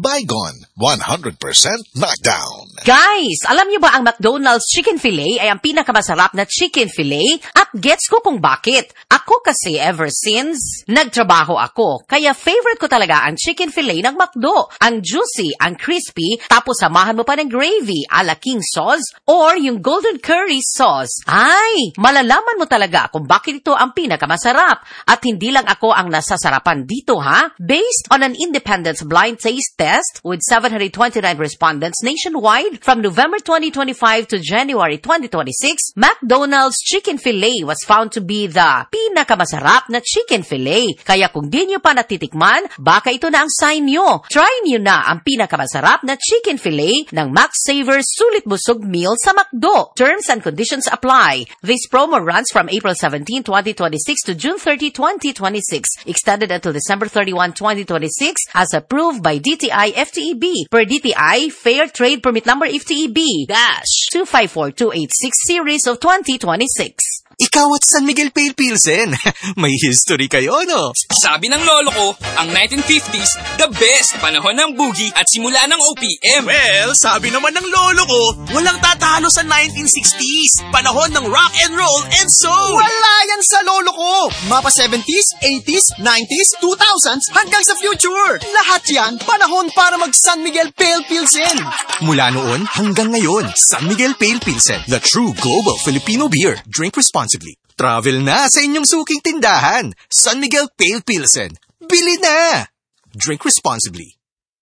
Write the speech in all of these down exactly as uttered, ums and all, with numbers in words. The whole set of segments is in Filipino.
Baygon, one hundred percent knockdown. Guys, alam niyo ba ang McDonald's chicken fillet ay ang pinakamasarap na chicken fillet? At gets ko kung bakit. Ako kasi ever since nagtrabaho ako, kaya favorite ko talaga ang chicken fillet ng McDo. Ang juicy, ang crispy, tapos samahan mo pa ng gravy, ala king sauce, or yung golden curry sauce. Ay, malalaman mo talaga kung bakit ito ang pinakamasarap. At hindi lang ako ang nasasarapan dito, ha? Based on an independent blind taste test with seven hundred twenty-nine respondents nationwide from November twenty twenty-five to January twenty twenty-six, McDonald's chicken fillet was found to be the pinakamasarap na chicken fillet. Kaya kung di nyo pa natitikman, baka ito na ang sign nyo. Try nyo na ang pinakamasarap na chicken fillet ng Max Saver Sulit Busog Meal sa McDo. Terms and conditions apply. This promo runs from April seventeenth, twenty twenty-six to June thirtieth, twenty twenty-six. Extended until December thirty-first, twenty twenty-six as approved by D T I F T E B. Per D T I, Fair Trade Permit Number F T E B dash two five four two eight six series of twenty twenty-six. Ikaw at San Miguel Pale Pilsen. May history kayo, no? Sabi ng lolo ko, ang nineteen fifties, the best panahon ng boogie at simula ng O P M. Well, sabi naman ng lolo ko, walang tatalo sa nineteen sixties. Panahon ng rock and roll and soul. Wala yan sa lolo ko. Mapa seventies, eighties, nineties, two thousands, hanggang sa future. Lahat yan, panahon para mag San Miguel Pale Pilsen. Mula noon hanggang ngayon, San Miguel Pale Pilsen, the true global Filipino beer. Drink responsibly. Travel na sa inyong suking tindahan. San Miguel Pale Pilsen. Bili na! Drink responsibly.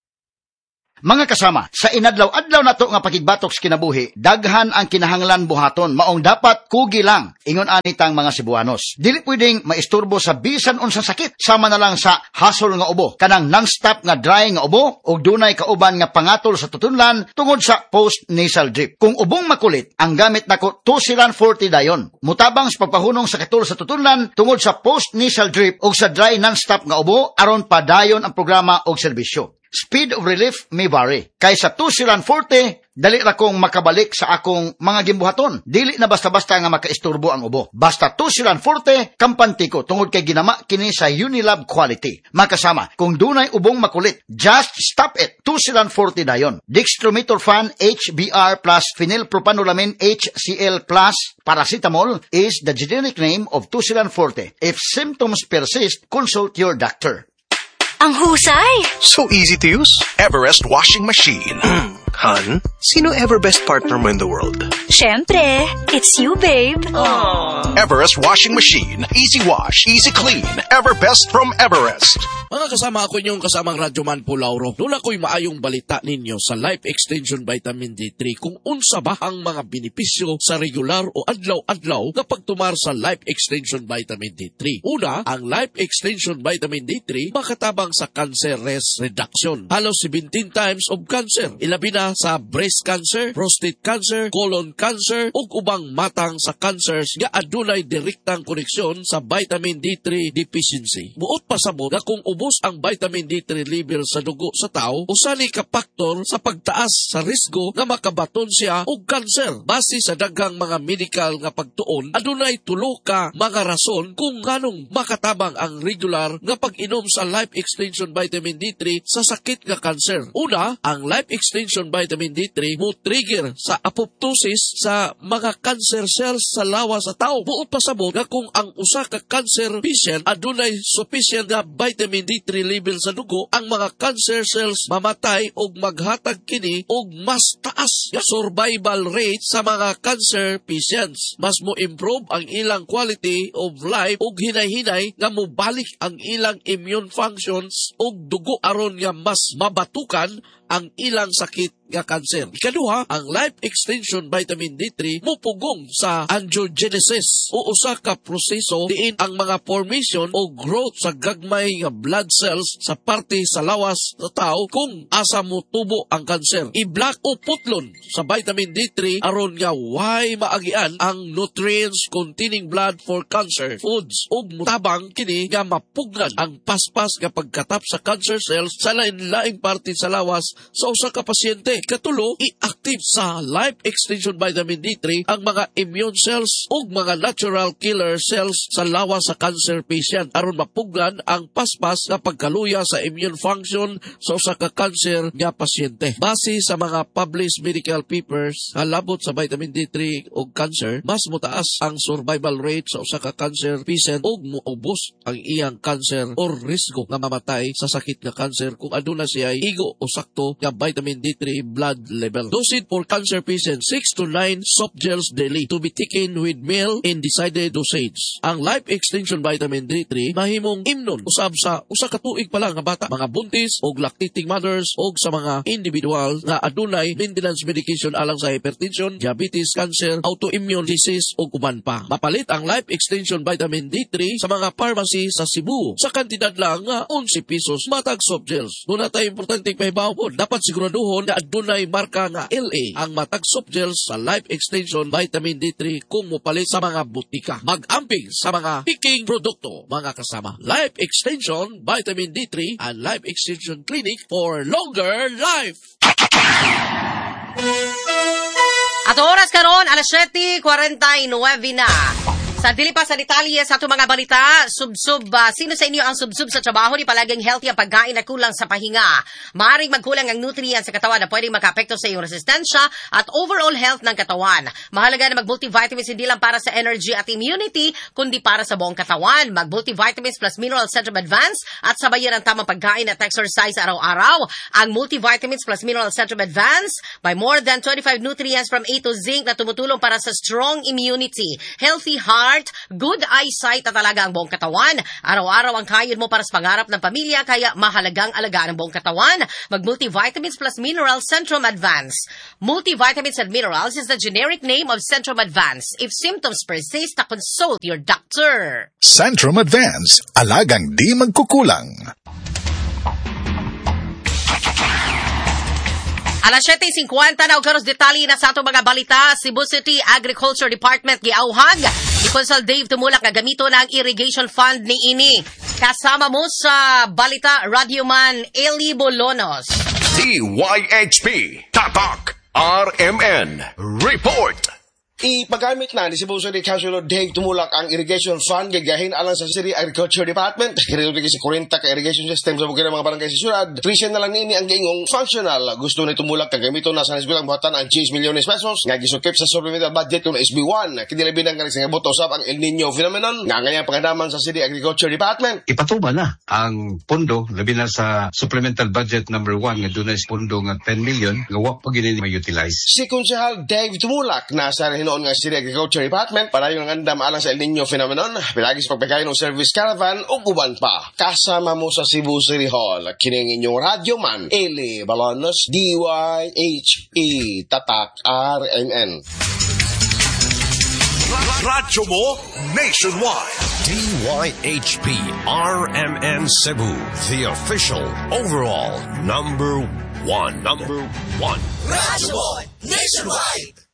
Mga kasama, sa inadlaw-adlaw na to nga pakigbatok sa kinabuhi, daghan ang kinahanglan buhaton, maong dapat kugi lang, ingon anitang mga Cebuanos. Dili pwedeng maisturbo sa bisan unsang sakit, sama na lang sa hasol nga ubo, kanang non-stop nga dry nga ubo, o dunay kauban nga pangatol sa tutunlan tungod sa post-nasal drip. Kung ubong makulit, ang gamit nako Tusilan forty dayon. Mutabang sa pagpahunong sa katol sa tutunlan tungod sa post-nasal drip o sa dry non-stop nga ubo, aron padayon ang programa o serbisyo. Speed of relief may vary. Kaysa Tusilan forty, dali ra kong makabalik sa akong mga gimbuhaton. Dili na basta-basta nga makaisturbo ang ubo. Basta Tusilan forty, kampante ko tungod kay ginama kini sa Unilab quality. Makasama, kung dunay ubong makulit, just stop it. Tusilan forty dayon. Dextromethorphan H B R plus phenylpropanolamin H C L plus paracetamol is the generic name of Tusilan forty. If symptoms persist, consult your doctor. Ang husay! So easy to use. Everest washing machine. Han, sino ever best partner mo in the world? Siyempre, it's you, babe. Aww. Everest washing machine. Easy wash, easy clean. Everbest from Everest. Mga kasama ako inyong kasamang Radyoman po Lauro. Doon ako'y maayong balita ninyo sa Life Extension Vitamin D three kung unsa ba ang mga benepisyo sa regular o adlaw-adlaw kapag tumar sa Life Extension Vitamin D three. Una, ang Life Extension Vitamin D three makatabang sa cancer risk reduction. Halos seventeen times of cancer. Ilabi na sa breast cancer, prostate cancer, colon cancer, ug ubang matang sa cancers nga adunay direktang koneksyon sa vitamin D three deficiency. Buot pa sa mo nga kung ubos ang vitamin D three level sa dugo sa tao, usani ka faktor sa pagtaas sa risgo nga makabaton siya og cancer. Base sa daghang mga medical nga pagtuon, adunay tulo ka mga rason kung nganong makatabang ang regular nga pag-inom sa Life Extension Vitamin D three sa sakit nga cancer. Una, ang Life Extension Vitamin D three mo trigger sa apoptosis sa mga cancer cells sa lawas sa tao. Buot pa sabot nga kung ang usa ka cancer patient adunay sufficient nga vitamin D three level sa dugo, ang mga cancer cells mamatay og maghatag kini og mas taas nga survival rate sa mga cancer patients. Mas mo improve ang ilang quality of life og hinay-hinay nga mobalik ang ilang immune functions og dugo aron nga mas mabatukan ang ilang sakit nga cancer. Ikaduha, ang Life Extension Vitamin D three mupugong sa angiogenesis o usa ka proseso diin ang mga formation o growth sa gagmay nga blood cells sa parte sa lawas sa tao kung asa mo tubo ang cancer. I-block o putlon sa vitamin D three aron nga way maagian ang nutrients containing blood for cancer foods ug mutabang kini nga mapugnan ang paspas nga pagkatap sa cancer cells sa lain-laing parte sa lawas sa usa ka pasyente. Katulo, i-active sa Life Extension Vitamin D three ang mga immune cells ug mga natural killer cells sa lawas sa cancer patient aron mapuglan ang paspas nga pagkaluya sa immune function sa usa ka cancer nga pasyente. Base sa mga published medical papers nga labot sa vitamin D three ug cancer, mas mutaas ang survival rate sa usa ka cancer patient ug moubos ang iyang cancer or risgo nga mamatay sa sakit nga cancer kung aduna siya igo o sakto nga vitamin D three blood level. Dosage for cancer patients six to nine soft gels daily to be taken with meal in decided dosage. Ang Life Extension Vitamin D three mahimong imnon usab sa usa ka tuig pa lang nga bata, mga buntis og lactating mothers og sa mga individual nga adunay maintenance medication alang sa hypertension, diabetes, cancer, autoimmune disease ug uban pa. Mapalit ang Life Extension Vitamin D three sa mga pharmacy sa Cebu sa kantidad lang nga eleven pesos matag soft gels. Doon natay importante pahibaw po, dapat siguraduhon na adunay marka nga L A ang matag soft gels sa Life Extension Vitamin D three kung mopalit sa mga butika. Mag-amping sa mga picking produkto, mga kasama. Life Extension Vitamin D three and Life Extension Clinic for longer life. At oras karon alas siyete forty-nine na. Sa dili pa sa detalye sa ato mga balita, subsub, uh, sino sa inyo ang subsub sa trabaho ni palaging healthy ang pagkain na kulang sa pahinga? Maaring magkulang ang nutrients sa katawan na pwedeng makaapekto sa iyong resistensya at overall health ng katawan. Mahalaga na mag-multivitamins hindi lang para sa energy at immunity, kundi para sa buong katawan. Mag-multivitamins plus mineral Centrum Advance at sabayan ang tamang pagkain at exercise araw-araw. Ang multivitamins plus mineral Centrum Advance by more than twenty-five nutrients from A to zinc na tumutulong para sa strong immunity, healthy heart, good eyesight at alaga ang buong katawan. Araw-araw ang kain mo para sa pangarap ng pamilya, kaya mahalagang alagaan ang buong katawan. Mag-multivitamins plus minerals Centrum Advance. Multivitamins and minerals is the generic name of Centrum Advance. If symptoms persist, consult your doctor. Centrum Advance, alagang di magkukulang. Alas siyete fifty na og karos detalye na sa atong mga balita. Cebu City Agriculture Department giauhag ni Consul Dave Tumulak nga gamito na ang irrigation fund ni ini. Kasama mo sa balita Radioman Eli Bolonos. D Y H P Tatak R M N Report. Ipagamit na ni Cebu City Councilor Dave Tumulak ang irrigation fund gagahin alang sa City Agriculture Department. Kiniluti si forty ka irrigation system sa bukid ng mga barangay sa syudad. Presyon na lang nini ang giingong functional. Gusto ni Tumulak kagamito na sa nisbilang buhatan ang six milyones pesos nga gisukip sa supplemental budget ng S B one. Kinilabi ng galing sa boto usab ang El Nino phenomenon nga ngayang pagadaman sa City Agriculture Department. Ipatuba na ang pondo labi na sa supplemental budget number one nga dunay pondo nga ten million nga wa pa gini ma-utilize. Si Konsehal Dave Tumulak na sa noon nga City Agriculture Department para yung andam alang sa El Nino phenomenon, pilagi sa pagpagkain ng service caravan o uban pa. Kasama mo sa Cebu City Hall, kining inyong radyoman, Eli Balonos, D Y H P Tatak R M N. Radyo mo nationwide. D Y H P R M N Cebu, the official overall number one. Number one. Radyo mo nationwide.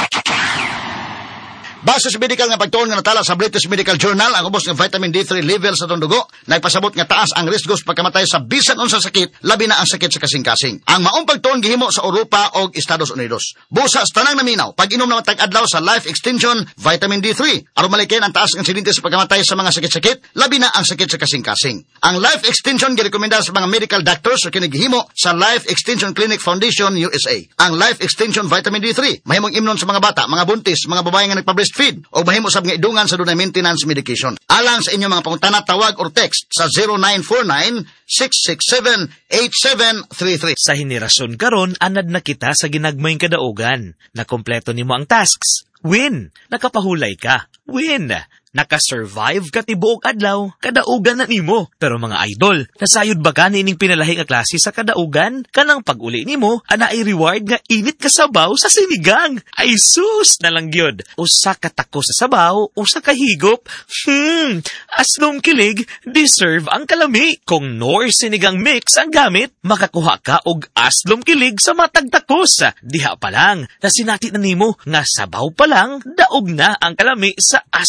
Base sa medical nga pagtuon nga natala sa British Medical Journal, ang ubos ng vitamin D three level sa itong dugo, nagpasabot nga taas ang risko sa pagkamatay sa bisan unsa sakit, labi na ang sakit sa kasing-kasing. Ang maong pagtuon gihimo sa Europa o Estados Unidos. Busa sa tanang naminaw, pag-inom na matag-adlaw sa Life Extension Vitamin D three, aron malikin ang taas ng insidente sa pagkamatay sa mga sakit-sakit, labi na ang sakit sa kasing-kasing. Ang Life Extension girekomenda sa mga medical doctors sa kinigihimo sa Life Extension Clinic Foundation U S A. Ang Life Extension Vitamin D three, mahimong imnon sa mga bata, mga buntis, mga babae nga nagpa feed o mahimo sab nga idungan sa dunay maintenance medication. Alang sa inyong mga pangutana, tawag or text sa zero nine four nine, six six seven, eight seven three three. Sa henerasyon karon, anad na kita sa ginagmayng kadaugan. Nakompleto nimo ang tasks. Win! Nakapahulay ka. Win! Nakasurvive ka tibuok adlaw, kadaugan na nimo. Pero mga idol, nasayod ba ka nining pinalahi nga klase sa kadaugan? Kanang pag-uli nimo, ana ay reward nga init ka sabaw sa sinigang. Ay sus na lang gyud. Usa ka tako sa sabaw, usa ka higop. Hmm, aslong kilig, deserve ang kalami. Kung nor sinigang mix ang gamit, makakuha ka og aslong kilig sa matag takos. Diha pa lang, nasinati na nimo nga sabaw pa lang, daog na ang kalami sa aslong kilig.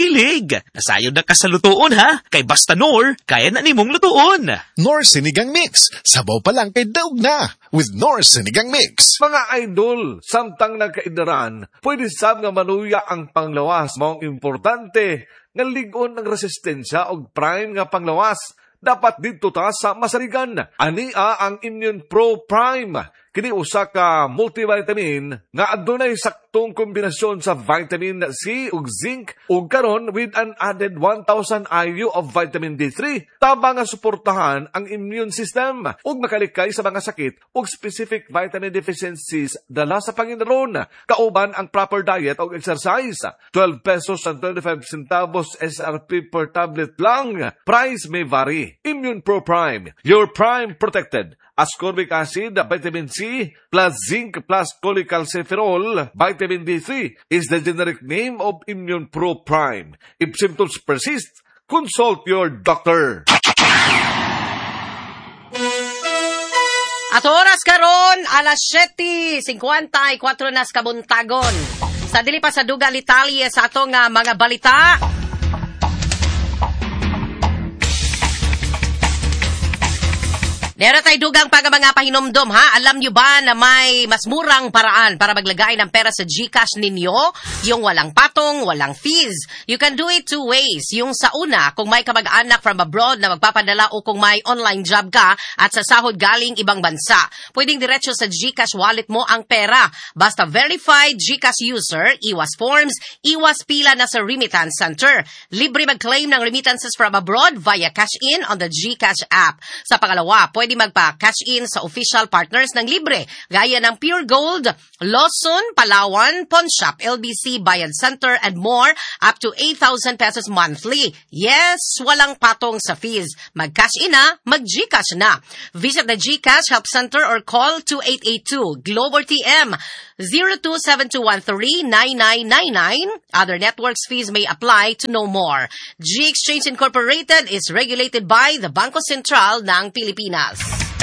Silig! Nasayod na ka sa lutuon ha, kay basta Nor, kaya na nimong lutuon. Nor Sinigang Mix. Sabaw pa lang kay daog na with Nor Sinigang Mix. Mga idol, samtang nagkaidaran, pwede sab nga manuya ang panglawas. Maong importante, nga ligon ng resistensya o prime nga panglawas. Dapat dito ta sa masarigan. Ania ang Immune Pro Prime. Kini usa ka multivitamin nga adunay saktong kombinasyon sa vitamin C ug zinc ug karon with an added one thousand I U of vitamin D three. Tama nga suportahan ang immune system ug makalikay sa mga sakit ug specific vitamin deficiencies dala sa Panginoon. Kauban ang proper diet ug exercise. twelve pesos and twenty-five centavos S R P per tablet lang. Price may vary. Immune Pro Prime. Your Prime protected. Ascorbic acid, vitamin C, plus zinc, plus cholecalciferol, vitamin D three is the generic name of Immune Pro Prime. If symptoms persist, consult your doctor. At oras karon, alas siyete fifty-four nas kabuntagon. Sa dili pa sa dugal Italia sa atong uh, mga balita. Meron tayo dugang pag mga pahinomdom, ha? Alam nyo ba na may mas murang paraan para maglagay ng pera sa GCash ninyo? Yung walang patong, walang fees. You can do it two ways. Yung sa una, kung may kamag-anak from abroad na magpapadala o kung may online job ka at sa sahod galing ibang bansa, pwedeng diretso sa GCash wallet mo ang pera. Basta verified GCash user, iwas forms, iwas pila na sa remittance center. Libre mag-claim ng remittances from abroad via cash-in on the GCash app. Sa pangalawa, pwede Pwede magpa-cash-in sa official partners ng libre, gaya ng Pure Gold, Lawson, Palawan, Pawn Shop, L B C, Bayan Center, and more, up to eight thousand pesos monthly. Yes, walang patong sa fees. Mag-cash-in na, mag-GCash na. Visit the GCash Help Center or call two eight eight two Globe or T M zero two seven two one three nine nine nine nine. Other networks fees may apply to know more. G-Exchange Incorporated is regulated by the Bangko Sentral ng Pilipinas.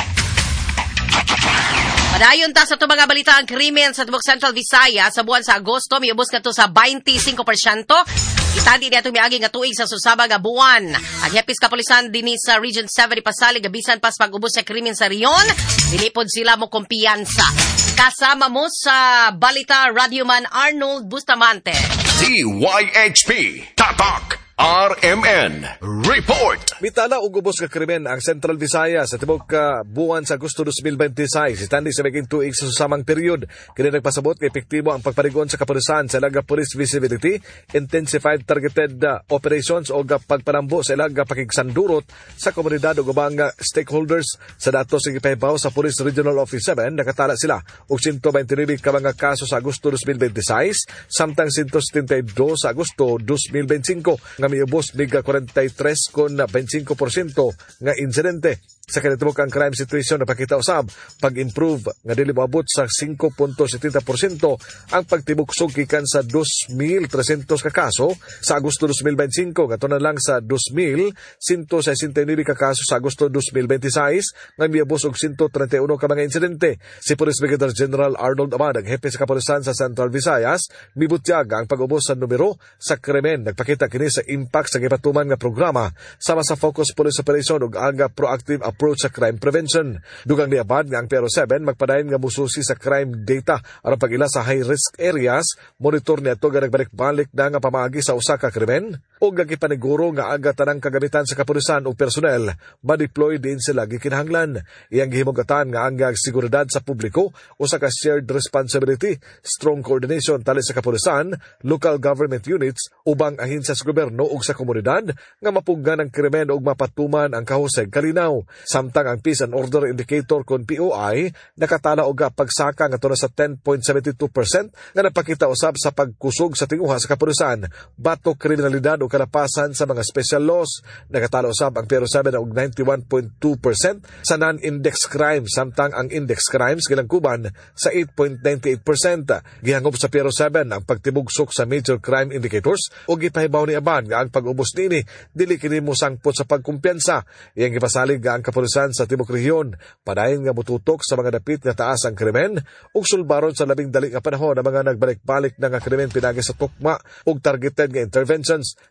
Padayon ta sa ito mga balita ang krimen sa Tibok Central Visayas sa buwan sa Agosto. May ubos ka to sa twenty-five percent. Itandi niya itong miagi nga tuig sa susaba nga buwan. Ang hepis kapulisan din sa Region seven ipasalig gabisan pas pag-ubos sa krimen sa riyon. Dilipod sila mo kumpiyansa. Kasama mo sa balita Radioman Arnold Bustamante. D Y H P Tatak R M N Report. Mitala og ubos ka krimen ang Central Visayas sa tibok ka buwan sa Agosto twenty twenty-six. Itandi sa maging tuig sa susamang period. Kini nagpasabot kay epektibo ang pagparigon sa kapulisan sa ilaga police visibility, intensified targeted uh, operations o pagpanambo sa ilaga pakigsandurot sa komunidad o ubang uh, stakeholders. Sa datos sa gipahibaw sa Police Regional Office seven, nakatala sila og one hundred twenty-nine ka mga kaso sa Agosto twenty twenty-six, samtang one hundred seventy-two sa Agosto twenty twenty-five. Nga miubos miga forty-three kon twenty-five percent nga insidente. Sa kanitibok ang crime situation na pakita usab pag-improve nga dili moabot sa five point seven percent ang pagtibuksog gikan sa two thousand three hundred ka kaso sa Agosto twenty twenty-five kato na lang sa two thousand one hundred sixty-nine ka kaso sa Agosto twenty twenty-six nga miabos og one hundred thirty-one ka mga insidente. Si Police Brigadier General Arnold Amad, ang hepe sa kapulisan sa Central Visayas, mibutyag ang pag-ubos sa numero sa krimen. Nagpakita kini sa impact sa gipatuman nga programa sama sa focus police operation ug aga proactive approach sa crime prevention. Dugang niabad nga ang P R O seven magpadayon nga mususi sa crime data aron pag-ila sa high-risk areas, monitor niya ito nga nagbalik-balik na nga pamaagi sa usa ka krimen o gagipaniguro nga aga tanang kagamitan sa kapulisan o personnel ma-deploy din sila gikinahanglan. Iyang gihimugatan nga ang seguridad sa publiko o sa ka shared responsibility, strong coordination tali sa kapulisan, local government units, ubang ahinsya sa gobyerno ug sa komunidad nga mapuggan ang krimen ug mapatuman ang kahusay kalinaw. Samtang ang Peace and Order Indicator kon P O I nakatala og pagsaka nga tuna sa ten point seven two percent nga napakita usab sa pagkusog sa tinguha sa kapulisan, batok kriminalidad o kalapasan sa mga special laws. Nakatala usab ang P R O seven og ninety-one point two percent sa non-index crimes, samtang ang index crimes gilangkuban sa eight point nine eight percent. Gihangop sa P R O seven ang pagtibugsok sa major crime indicators o gipahibaw ni Aban nga ang pag-ubos nini dili kini mo sangpot sa pagkumpiyansa. Iyang gipasalig nga ang kapulisan sa Tibok Rehiyon padayon nga mututok sa mga dapit nga taas ang krimen ug sulbaron sa labing dali nga panahon ang mga nagbalik-balik na nga krimen pinagi sa tukma ug targeted nga interventions.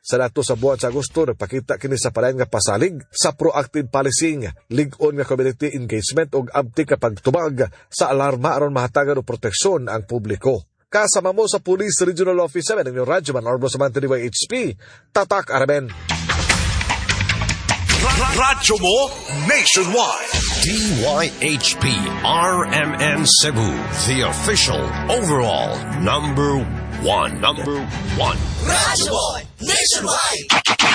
Sa nato sa buwan sa Agosto, nagpakita kini sa palayan nga pasalig sa proactive policing, lig-on nga community engagement ug abti kapag tubag sa alarma aron mahatagan og proteksyon ang publiko. Kasama mo sa Police Regional Office seven ng Radyo Man Orbo sa D Y H P, Tatak Araben. Radyo mo nationwide. D Y H P R M N Cebu, the official overall number one. Number one. Radyo mo nationwide.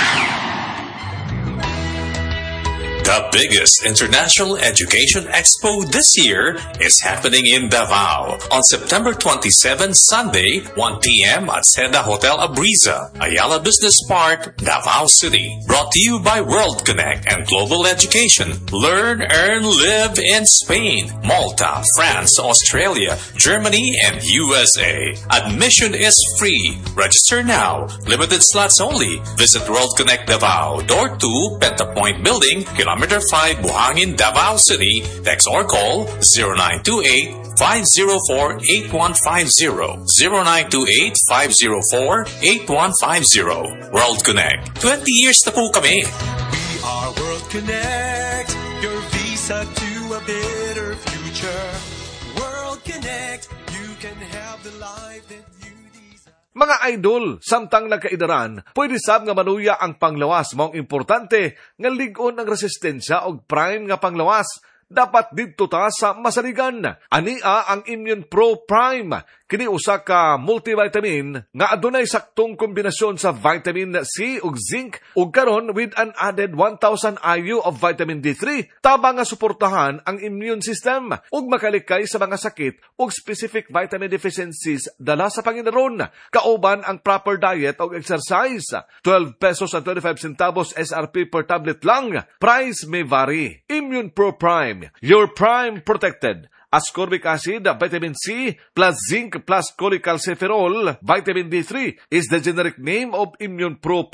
The biggest international education expo this year is happening in Davao on September twenty-seventh, Sunday, one p.m. at Seda Hotel Abriza, Ayala Business Park, Davao City. Brought to you by World Connect and Global Education. Learn, earn, live in Spain, Malta, France, Australia, Germany, and U S A. Admission is free. Register now. Limited slots only. Visit World Connect Davao, Door two, Pentapoint Building, Kilometer Kilometer five, Buhangin, Davao City. Text or call zero nine two eight, five zero four, eight one five zero. zero nine two eight, five zero four, eight one five zero. World Connect. twenty years na po kami. We are World Connect, your visa to a better future. World Connect, you can have the life that you desire. Mga idol, samtang nagkaidaran, pwede sab nga manuya ang panglawas. Maong importante nga ligon ang resistensya og prime nga panglawas. Dapat dito ta sa masaligan. Ania ang Immune Pro Prime. Kini usa ka multivitamin nga adunay saktong kombinasyon sa vitamin C ug zinc ug karon with an added one thousand I U of vitamin D three tabang nga suportahan ang immune system ug makalikay sa mga sakit ug specific vitamin deficiencies dala sa panginaron. Kauban ang proper diet ug exercise. twelve pesos and twenty-five centavos S R P per tablet lang. Price may vary. Immune Pro Prime, your prime protected. Ascorbic acid, vitamin C, plus zinc, plus cholecalciferol, vitamin D three is the generic name of Immune Pro